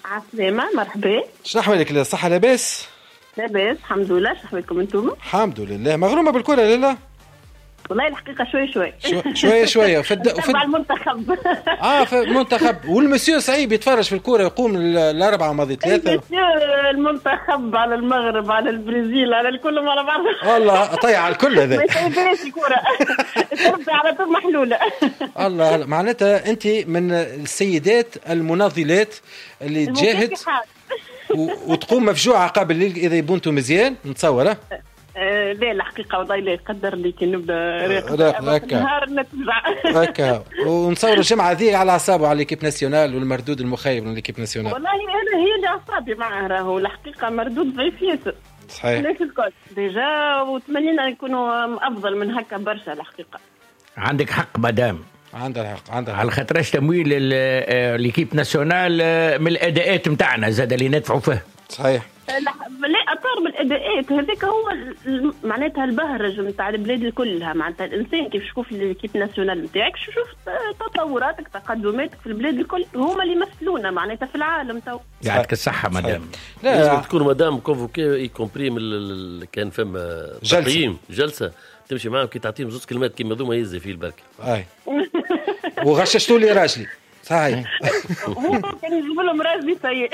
عسلامة، مرحبا. شنو أحوالك؟ الصحة لاباس؟ لاباس الحمد لله. شنو أحوالكم انتم؟ الحمد لله. مغرومة بالكرة لا؟ والله الحقيقة شوي شوية تبع المنتخب. في المنتخب. والمسيو صعيب يتفرج في الكرة، يقوم الأربعة ماضي ثلاثة. المسيو المنتخب على المغرب على البرازيل على الكل على بعض. والله طيع على الكل هذا. ما يسيبهاش الكرة. تربي على طول محلولة. الله معناتها أنت من السيدات المناضلات اللي تجاهد وتقوم مفجوعة قبل الليل إذا يبونتوا مزيان نتصور. لا الحقيقة والله لا يقدر لي كي نبدا نهار نتبع هكا ونصور الجمعة ذي على أعصابه على ليكيب ناسيونال والمردود المخيب من ليكيب ناسيونال. والله أنا هي اللي أعصابي معاه، راهو الحقيقة مردود ضعيف ياسر. صحيح. ليش الكل ديجا وتمنينا يكونوا أفضل من هكا برشا الحقيقة. عندك حق مدام، عندها حق على خاطرش تمويل ليكيب ناسيونال من الأداءات متاعنا زاد اللي ندفعوا فيه. صحيح. لا أطار من الأداءات هذيك هو معناتها البهرج نتاع البلاد كلها. معناتها الإنسان كيف يشوف الكيب ناسيونال نتاعك شوف تطوراتك تقدماتك في البلاد الكل، هما اللي يمثلونا معناتها في العالم تو. يعطيك الصحة مدام. لازم تكون مدام كونفوكي يكومبري كان فما تقييم جلسة تمشي معاهم كي تعطيهم زوج كلمات كيما ذوما يهز في البركة. وغششتوا لي راجلي. صحيح. هو كان يجيب لهم راجلي سيء.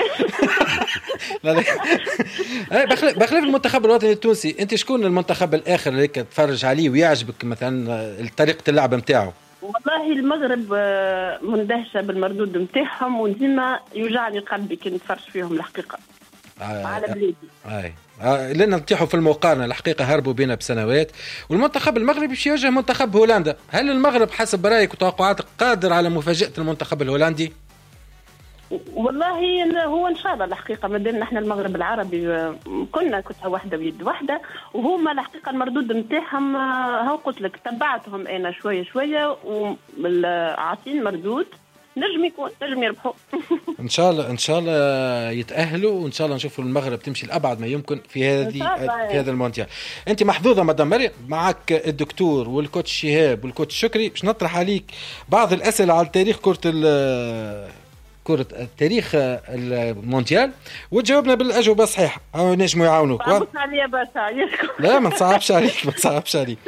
بخلاف المنتخب الوطني التونسي، انت شكون المنتخب الاخر اللي تتفرج عليه ويعجبك مثلا طريقه اللعب نتاعو؟ والله المغرب مندهشه بالمردود نتاعهم وديما يوجعني قلبي كي نتفرج فيهم الحقيقه. على بلادي. لأن نطيحوا في المقارنة الحقيقة هربوا بينا بسنوات. والمنتخب المغربي باش يواجه منتخب هولندا. هل المغرب حسب رأيك وتوقعاتك قادر على مفاجأة المنتخب الهولندي؟ والله هو إن شاء الله الحقيقة مادام نحن المغرب العربي كنا كتلة واحدة بيد واحدة، وهما الحقيقة المردود نتاعهم هو قلت لك تبعتهم أنا شوية وعاطين مردود نجم يربحوا. ان شاء الله يتاهلوا، وان شاء الله نشوفوا المغرب تمشي لابعد ما يمكن في هذا المونديال. انت محظوظه مدام مريم، معك الدكتور والكوتش شهاب والكوتش شكري باش نطرح عليك بعض الاسئله على تاريخ كرة التاريخ المونديال وتجاوبنا بالأجوبة الصحيحة أو نجموا يعاونوك. لا ما نصعبش عليك.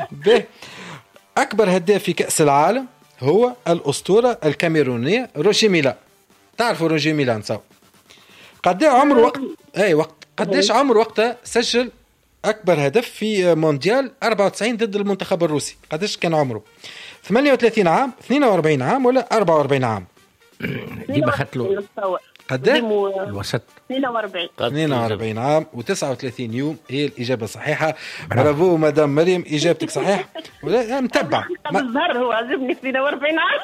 أكبر هداف في كأس العالم هو الأسطورة الكاميرونية روجي ميلا. تعرفوا روجي ميلا نصاب قديش عمره قديش عمره وقتها سجل أكبر هدف في مونديال 94 ضد المنتخب الروسي؟ قديش كان عمره؟ 38 عام 42 عام ولا 44 عام؟ ديما خدلو قديش؟ الوسط 42 عام و39 يوم هي الإجابة الصحيحة. برافو مدام مريم، إجابتك صحيحة. ولا متبع الظهر هو عجبني 42 عام.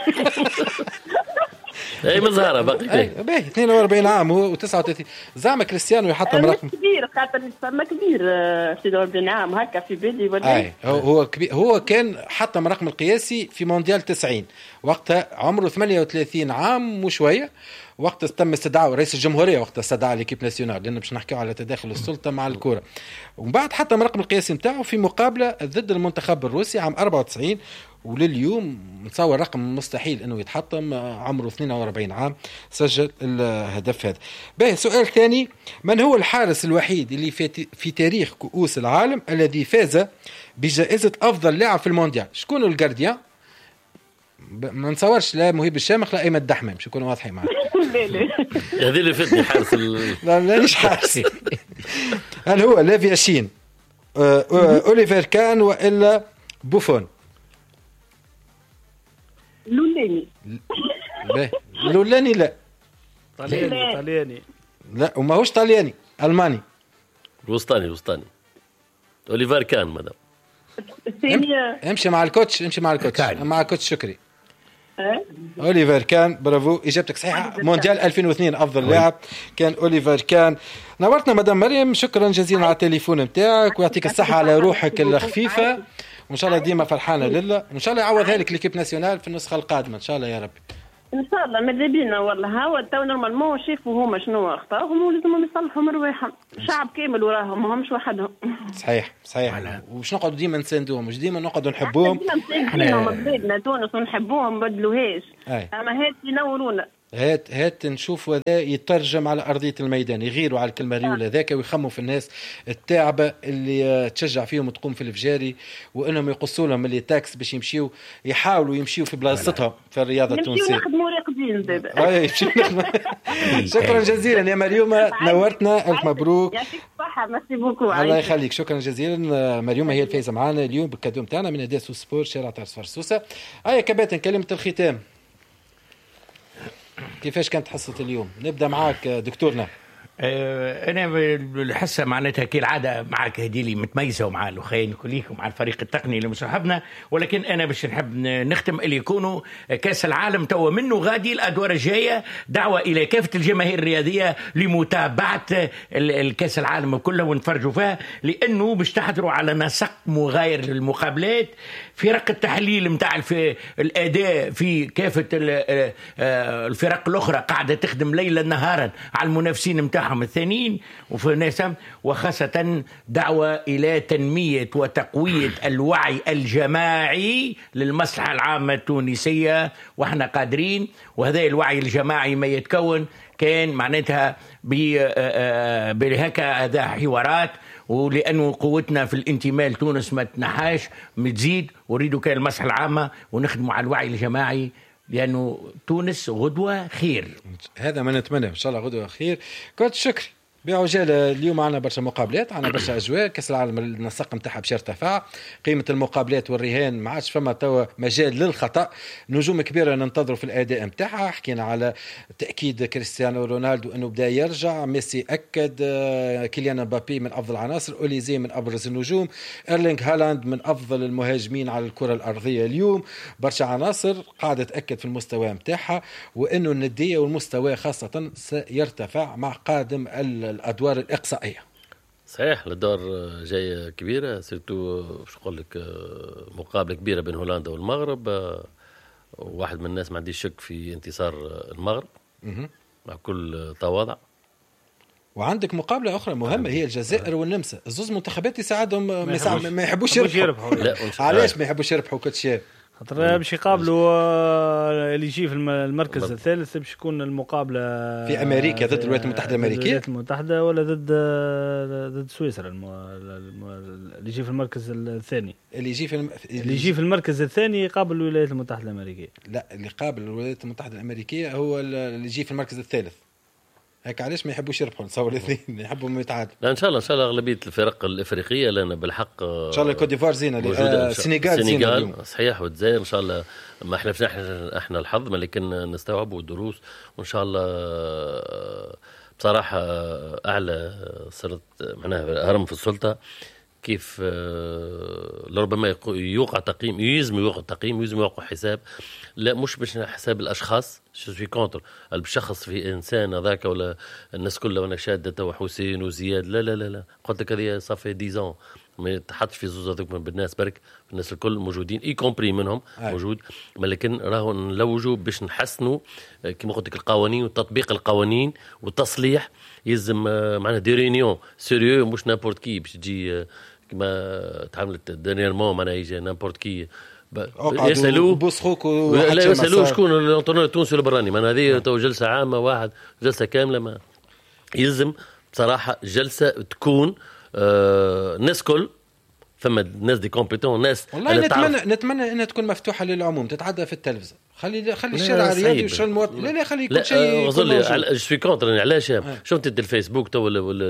اي مظهره باقي 42 عام و39. زعما كريستيانو يحطم رقم كبير خاطر فما كبير 42 عام هكا في بالي ولا هو كبير. هو كان حطم رقم القياسي في مونديال 90 وقتها عمره 38 عام وشويه. وقت تم استدعاء رئيس الجمهوريه، وقت استدعاء ليكيب ناسيونال، لأنه باش نحكيو على تداخل السلطه مع الكره. ومن بعد حتى رقم القياسي نتاعو في مقابله ضد المنتخب الروسي عام 94، ولليوم نتصور رقم مستحيل انه يتحطم. عمره 42 عام سجل الهدف هذا. باهي سؤال ثاني، من هو الحارس الوحيد اللي في تاريخ كؤوس العالم الذي فاز بجائزه افضل لاعب في المونديال؟ شكون الجارديان؟ ما نصورش لا مهيب الشامخ لا ايمن الدحمام، باش نكونوا واضحين معنا. هذه اللي فاتني حارس لا مانيش حارس. هل هو لافي اشين، اوليفر كان، والا بوفون؟ لولاني لا طلياني لا وما هوش طلياني، الماني. الوسطاني اوليفر كان مدام. امشي مع الكوتش مع الكوتش شكري. أوليفر كان. برافو، إجابتك صحيحة. مونديال 2002 أفضل لاعب كان أوليفر كان. نورتنا مدام مريم، شكرا جزيلا على التليفون متاعك ويعطيك الصحة على روحك الخفيفة، وإن شاء الله ديما فرحانة لله، وإن شاء الله يعوضها لك ليكيب ناسيونال في النسخة القادمة إن شاء الله يا ربي. ان شاء الله ماذا بينا والله. هاو تو نورمالمون شافوا هما شنو اخطاهم ولازمهم يصلحوا مرواحهم. الشعب كامل وراهم، ما همش وحدهم. صحيح. وش نقعدوا ديما نساندوهم، مش ديما نقعدوا نحبوهم. احنا بلادنا تونس ونحبوهم بدلوهاش، اما هاد ينورونا. هات نشوف هذا يترجم على أرضية الميدان، يغيروا على الكلمة ريول هذاك ويخموا في الناس التاعبة اللي تشجع فيهم وتقوم في الفجاري، وإنهم يقصوا لهم اللي تاكس باش يمشيوا يحاولوا يمشيوا في بلاصتهم في الرياضة التونسية. نخدموا راقدين زاد. شكرا جزيلا يا مريومة، نورتنا، ألف مبروك. يعطيك الصحة، ميرسي بوكو. الله يخليك، شكرا جزيلا. مريومة هي الفايزة معنا اليوم بالكادو نتاعنا من أداس سبور شارع طرس فرسوسة. يا كباتن كلمة الختام، كيفاش كانت حصة اليوم؟ نبدأ معاك دكتورنا. أنا الحصة معناتها كالعادة معك هديلي متميزة ومع الأخوين كليكم مع الفريق التقني اللي مصاحبنا، ولكن أنا باش نحب نختم اللي يكونوا كأس العالم توا منه غادي الأدوار الجاية، دعوة إلى كافة الجماهير الرياضية لمتابعة الكأس العالم كله ونفرجوا فيها، لأنه باش تحضروا على نسق مغاير للمقابلات. فرق التحليل متاع الأداء في كافة الفرق الأخرى قاعدة تخدم ليلا نهارا على المنافسين متاعهم الثانيين وفي ناسهم، وخاصة دعوة إلى تنمية وتقوية الوعي الجماعي للمصلحة العامة التونسية، وإحنا قادرين. وهذا الوعي الجماعي ما يتكون كان معناتها بهكا هذا حوارات، ولأنه قوتنا في الانتماء لتونس ما تنحاش متزيد، وريدوا كان المصلحة العامة ونخدموا على الوعي الجماعي، لأنه تونس غدوة خير. هذا ما نتمنى إن شاء الله غدوة خير. كنت شكري بعجالة. اليوم معنا برشا مقابلات، عنا برشا أجواء. كأس العالم النسق متاعها باش يرتفع، قيمة المقابلات والرهان ما عادش فما توا مجال للخطأ. نجوم كبيرة ننتظروا في الأداء متاعها. حكينا على تأكيد كريستيانو رونالدو أنه بدأ يرجع، ميسي أكد، كيليان مبابي من أفضل العناصر، أوليزي من أبرز النجوم، إيرلينغ هالاند من أفضل المهاجمين على الكرة الأرضية اليوم. برشا عناصر قاعدة تأكد في المستوى متاعها، وأنه الندية والمستوى خاصة سيرتفع مع قادم الأدوار الإقصائية. صحيح، الأدوار جاية كبيرة، سيرتو باش نقول لك مقابلة كبيرة بين هولندا والمغرب. واحد من الناس ما عنديش شك في انتصار المغرب مع كل تواضع. وعندك مقابلة أخرى مهمة هي الجزائر والنمسا، الزوز منتخبات يساعدهم ما يحبوش يربحوا. علاش ما يحبوش يربحوا كوتشي؟ خاطر باش يقابلوا اللي يجي في المركز الثالث، باش يكون المقابله في امريكا ضد الولايات المتحده الامريكيه، الولايات المتحده ولا ضد سويسرا. اللي يجي في المركز الثاني، اللي يجي في المركز الثاني يقابل الولايات المتحده الامريكيه. لا، اللي قابل الولايات المتحده الامريكيه هو اللي يجي في المركز الثالث. هيك علاش ما يحبوش يربحوا؟ نصور الاثنين يحبوا يتعادلوا. لا ان شاء الله اغلبيه الفرق الافريقيه لنا بالحق ان شاء الله. كوت ديفوار زينه، السنغال صحيح، والجزائر ان شاء الله. ما حلفناش احنا الحظ، لكن نستوعبوا الدروس وان شاء الله. بصراحه اعلى صرت معناها هرم في السلطه، كيف لربما يوقع تقييم، يلزم يوقع تقييم، يلزم يوقع حساب. لا مش باش حساب الاشخاص، شو كونتر الشخص في انسان هذاك ولا الناس كلها وانا شاده وحسين وزياد. لا لا لا لا، قلت لك هذه صافي 10 ما يتحطش في زوز هذوك بالناس، برك الناس الكل موجودين اي كومبري منهم موجود. لكن راهو نلوجوا باش نحسنوا كما قلت لك القوانين وتطبيق القوانين والتصليح. يلزم معنا دي ريونيون سيريو، مش نابورت كي باش تجي كما تعاملت دانييرمون معنا يجي نابورت كي يسألوه بوسخوك لا يسألوه شكون الانطونور التونسي البراني. معنا هذه تو جلسة عامة واحد جلسة كاملة. ما يلزم بصراحة جلسة تكون الناس كل ثم الناس دي كومبيتون ناس. والله نتمنى انها تكون مفتوحة للعموم، تتعدى في التلفزة. خلي الشارع الرياضي والشارع المواطن. لا خلي كل شيء. أظن شوي كونتر. علاش شفت الفيسبوك تو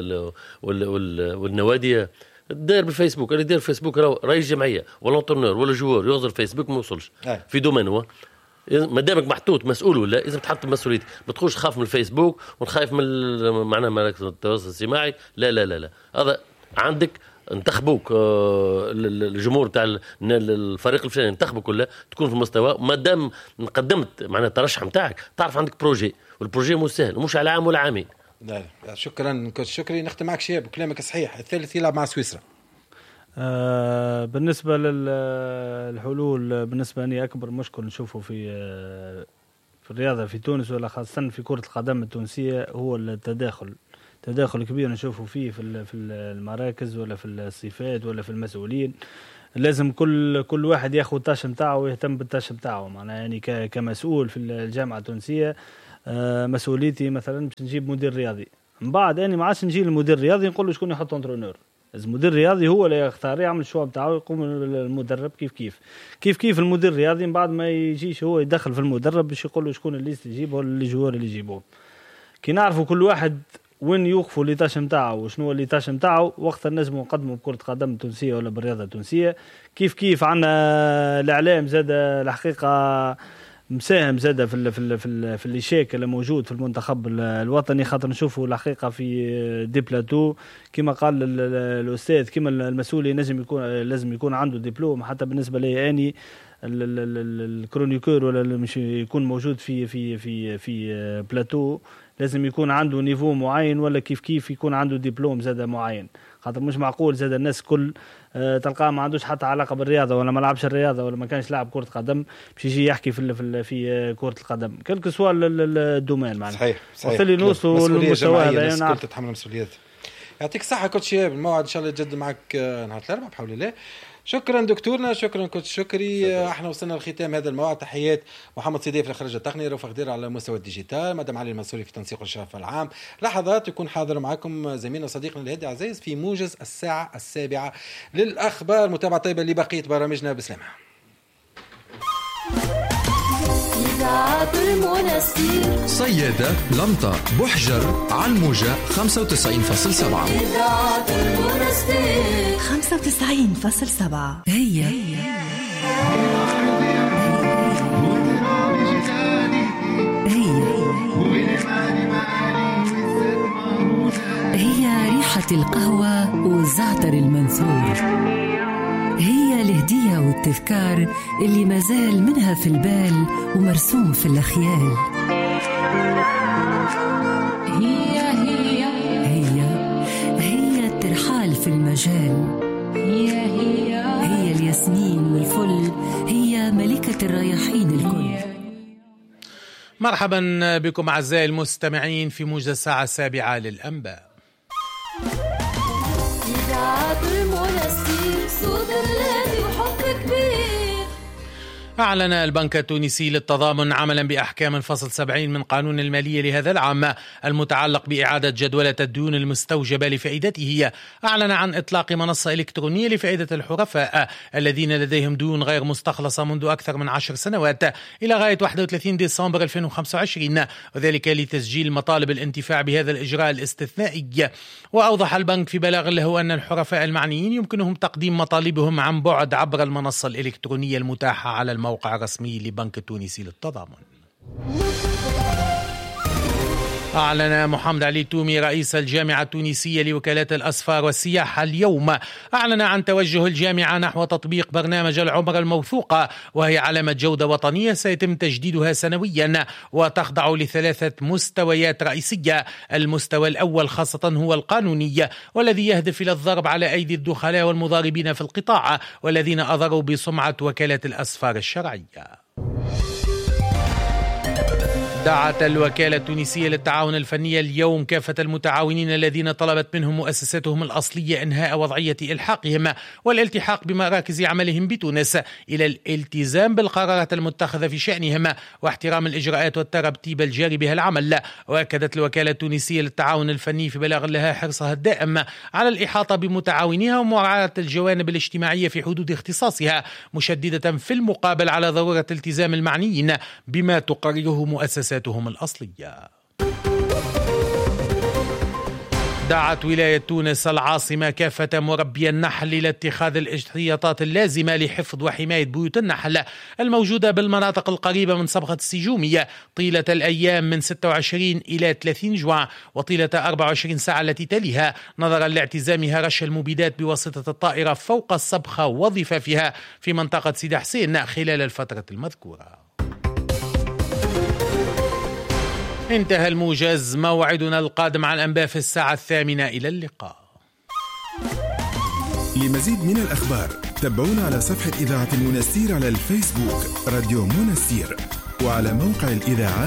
والنوادي داير بالفيسبوك، اللي داير فيسبوك رئيس جمعيه ولا انترنور ولا جوار يوصل فيسبوك ما يوصلش في دومين. هو ما دامك محطوط مسؤول ولا لازم تحط مسؤوليتك. ما تخش خاف من الفيسبوك ونخاف من معناها مراكز التواصل الاجتماعي. لا لا لا لا، هذا عندك انتخبوك الجمهور تاع الفريق الفلاني انتخبوا كله تكون في المستوى. ما دام قدمت معناها الترشح نتاعك تعرف عندك بروجي، والبروجي مو سهل ومش على عام ولا عامين. لا شكرا كنت شكري. نختم معك شياب كلامك صحيح. الثالث يلعب مع سويسرا. بالنسبة للحلول، بالنسبة لي أكبر مشكل نشوفه في الرياضة في تونس ولا خاصة في كرة القدم التونسية هو تداخل كبير نشوفه فيه في المراكز ولا في الصفات ولا في المسؤولين. لازم كل واحد ياخذ التاش نتاعه ويهتم بالتاش نتاعه. معناها يعني كمسؤول في الجامعة التونسية مسؤوليتي مثلا باش نجيب مدير رياضي، من بعد اني ما عادش نجي للمدير الرياضي نقول له شكون يحط انترونور. المدير الرياضي هو اللي يختار، يعمل الشوا بتاعه، يقوم المدرب كيف المدير الرياضي من بعد ما يجيش هو يدخل في المدرب باش يقول له شكون اللي يجيبه اللي جوار اللي يجيبوه. كي نعرفوا كل واحد وين يوقفوا اللي تاش نتاعو وشنو اللي تاش نتاعو، وقت نجموا نقدموا بكرة قدم التونسية ولا بالرياضة التونسية. كيف عندنا الإعلام زاد الحقيقة مساهم زاد في الإشاك اللي موجود في المنتخب الوطني، خاطر نشوفوا الحقيقة في دي بلاتو كما قال الأستاذ، كما المسؤول لازم يكون عنده دبلوم. حتى بالنسبة لي أني الكرونيكور ولا مش يكون موجود في بلاتو لازم يكون عنده نيفو معين، ولا كيف يكون عنده دبلوم زاد معين. خاطر مش معقول زاد الناس كل تلقاه ما عندوش حتى علاقه بالرياضه ولا ما لعبش الرياضه ولا ما كانش لاعب كره قدم باش يجي يحكي في كره القدم كلك سوا الدومين معناها. صحيح وقت اللي نوصلوا للمستوى هذا الناس كل تتحمل مسؤوليات. يعطيك الصحه كوتش شهاب، الموعد ان شاء الله يتجدد معك نهار الاربعاء بحول الله. شكرا دكتورنا، شكرا كوتش شكري. احنا وصلنا لختام هذا الموعد. تحيات محمد سيدي في الخرج التقني، رفق دير على مستوى الديجيتال، مدام علي المنصوري في تنسيق الشرف العام. لحظات يكون حاضر معكم زميلنا صديقنا الهادي عزيز في موجز الساعة 7 للأخبار. متابعة طيبة لبقية برامجنا، بسلامة. صيادة، لمطة، بحجر، على الموجة 95.7. 95.7 هي ريحة القهوة والزعتر المنثور، هي الهدية والتذكار اللي مازال منها في البال ومرسوم في الأخيال. هي الترحال في المجال، هي الياسمين والفل، هي ملكة الرياحين الكل. مرحبا بكم أعزائي المستمعين في موجز الساعة 7 للأنباء. أعلن البنك التونسي للتضامن عملا بأحكام الفصل 70 من قانون المالية لهذا العام المتعلق بإعادة جدولة الديون المستوجبة لفائدته. أعلن عن إطلاق منصة إلكترونية لفائدة الحرفاء الذين لديهم ديون غير مستخلصة منذ أكثر من 10 سنوات إلى غاية 31 ديسمبر 2025، وذلك لتسجيل مطالب الانتفاع بهذا الإجراء الاستثنائي. وأوضح البنك في بلاغ له أن الحرفاء المعنيين يمكنهم تقديم مطالبهم عن بعد عبر المنصة الإلكترونية المتاحة على الموقع الرسمي للبنك التونسي للتضامن. أعلن محمد علي تومي رئيس الجامعة التونسية لوكالات الأسفار والسياحة اليوم عن توجه الجامعة نحو تطبيق برنامج العمرة الموثوقة، وهي علامة جودة وطنية سيتم تجديدها سنويا وتخضع ل3 مستويات رئيسية. المستوى الأول خاصة هو القانوني، والذي يهدف إلى الضرب على أيدي الدخلاء والمضاربين في القطاع والذين أضروا بسمعة وكالات الأسفار الشرعية. دعت الوكالة التونسية للتعاون الفني اليوم كافة المتعاونين الذين طلبت منهم مؤسساتهم الأصلية إنهاء وضعية إلحاقهم والالتحاق بمراكز عملهم بتونس إلى الالتزام بالقرارات المتخذة في شأنهم واحترام الإجراءات والترتيب الجاري بها العمل. وأكدت الوكالة التونسية للتعاون الفني في بلاغ لها حرصها الدائم على الإحاطة بمتعاونيها ومراعاة الجوانب الاجتماعية في حدود اختصاصها، مشددة في المقابل على ضرورة التزام المعنيين بما تقرره مؤسساتهم الأصلية. دعت ولاية تونس العاصمة كافة مربي النحل إلى اتخاذ الاحتياطات اللازمة لحفظ وحماية بيوت النحل الموجودة بالمناطق القريبة من صبغة السجومية طيلة الأيام من 26 إلى 30 جوان وطيلة 24 ساعة التي تليها، نظرا لاعتزامها رش المبيدات بواسطة الطائرة فوق الصبخة وضفافها في منطقة سيدي حسين خلال الفترة المذكورة. انتهى الموجز. موعدنا القادم على الأنباء في الساعة 8. إلى اللقاء. لمزيد من الأخبار تابعونا على صفحة إذاعة المنستير على الفيسبوك راديو منستير، وعلى موقع الإذاعة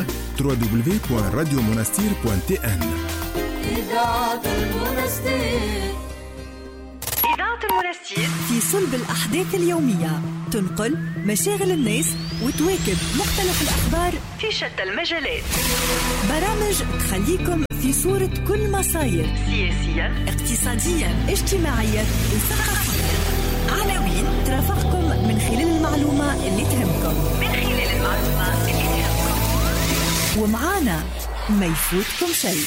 www.radiomonastir.tn. إذاعة المنستير. إذاعة المنستير في صلب الأحداث اليومية، تنقل مشاغل الناس وتواكب مختلف الأخبار في شتى المجالات. برامج تخليكم في صورة كل ما صاير سياسيا، اقتصاديا، اجتماعيا وثقافيا. عناوين ترافقكم من خلال المعلومة اللي تهمكم. ومعانا ما يفوتكم شيء.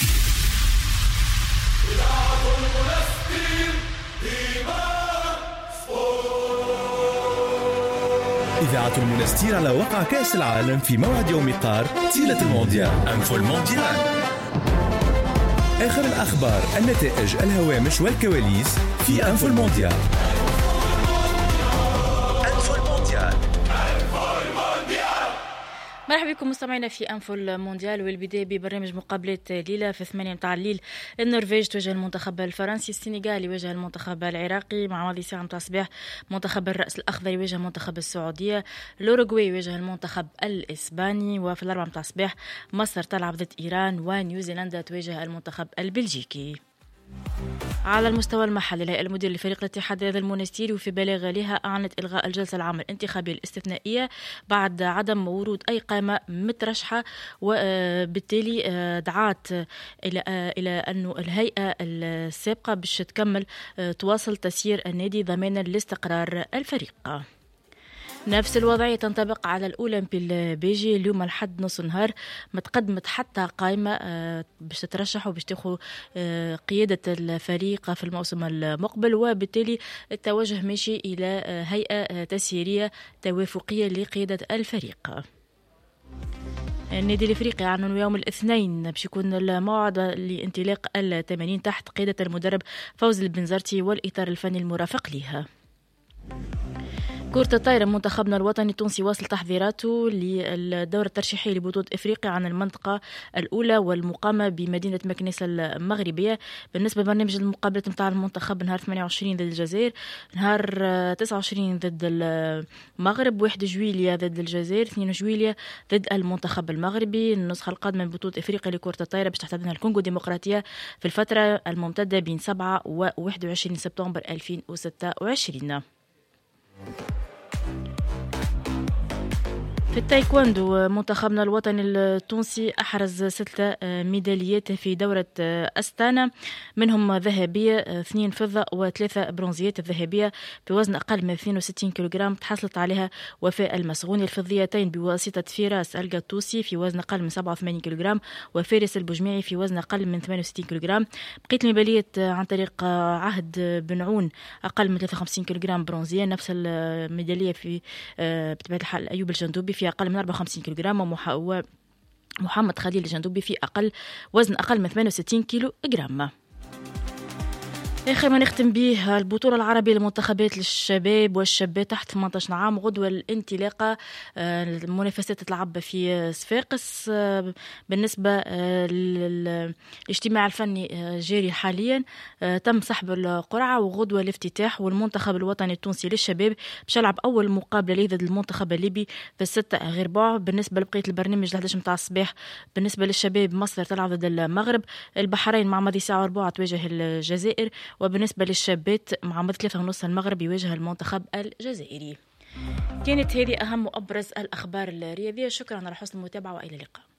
إذاعة المنستير على وقع كأس العالم في موعد يوم قار طيلة المونديال. أنفو المونديال، آخر الأخبار، النتائج، الهوامش والكواليس في أنفو المونديال. أنفو المونديال. مرحبا بكم مستمعينا في أنفو المونديال، والبداية ببرنامج مقابلات ليلة. في 8 متاع الليل النرويج تواجه المنتخب الفرنسي، السنغال يواجه المنتخب العراقي، مع ماضي ساعة متاع الصباح منتخب الرأس الأخضر يواجه المنتخب السعودية، الأوروغواي يواجه المنتخب الإسباني، وفي 4 متاع الصباح مصر تلعب ضد إيران، ونيوزيلندا تواجه المنتخب البلجيكي. على المستوى المحلي، الهيئة المدير لفريق الاتحاد هذا المونستير وفي بلاغ لها أعلنت إلغاء الجلسة العامة الانتخابية الاستثنائية بعد عدم ورود أي قائمة مترشحة، وبالتالي دعات إلى أن الهيئة السابقة باش تكمل تواصل تسيير النادي ضمانا لاستقرار الفريق. نفس الوضعية تنطبق على الأولمبي البيجي. اليوم الحد نص النهار ما تقدمت حتى قائمة باش تترشح وباش تاخذ قيادة الفريق في الموسم المقبل، وبالتالي التوجه ماشي إلى هيئة تسييرية توافقية لقيادة الفريق. النادي الافريقي اعلن يوم الاثنين باش يكون الموعد لانطلاق التمارين تحت قيادة المدرب فوزي البنزرتي والإطار الفني المرافق لها. كرة الطايرة منتخبنا الوطني التونسي واصل تحضيراته للدورة الترشيحية لبطولة إفريقيا عن المنطقة الأولى والمقامة بمدينة مكنيسة المغربية. بالنسبة لبرنامج المقابلة متاع المنتخب، نهار 28 ضد الجزائر، نهار 29 ضد المغرب، 1 جويلية ضد الجزائر، 2 جويلية ضد المنتخب المغربي. النسخة القادمة من بطولة إفريقيا لكرة الطايرة باش تحتضنها الكونغو الديمقراطية في الفترة الممتدة بين 7 و 21 سبتمبر 2026. في التايكوندو منتخبنا الوطني التونسي أحرز 6 ميداليات في دورة أستانا، منهم ذهبية 2 فضة و3 برونزيات. الذهبية بوزن أقل من 62 كيلوغرام تحصلت عليها وفاء المسغوني، الفضيتين بواسطة فراس القطوسي في وزن أقل من 87 كيلوغرام وفارس البجماعي في وزن أقل من 68 كيلوغرام. بقيت الميداليات عن طريق عهد بن عون أقل من 53 كيلوغرام برونزية. نفس الميدالية في بطبيعة الحال أيوب الجندوبي في أقل من 54 كيلوغرام، ومحمد خليل الجندوبي في وزن أقل من 68 كيلوغرام. آخر ما نختم به البطولة العربية للمنتخبات للشباب والشابات تحت 18 عام. غدوة الانطلاقة، المنافسات تتلعب في صفاقس. بالنسبة للاجتماع الفني جاري حاليا، تم سحب القرعة وغدوة الافتتاح. والمنتخب الوطني التونسي للشباب باش يلعب أول مقابلة ليه ضد المنتخب الليبي في 6 غرباع. بالنسبة لبقية البرنامج 11 متاع الصباح، بالنسبة للشباب مصر تلعب ضد المغرب، البحرين مع ماضي ساعة 4 تواجه الجزائر، وبالنسبة للشابات مع ماضي 3:30 المغرب يواجه المنتخب الجزائري. كانت هذه أهم وأبرز الأخبار الرياضية. شكرا على حسن المتابعة وإلى اللقاء.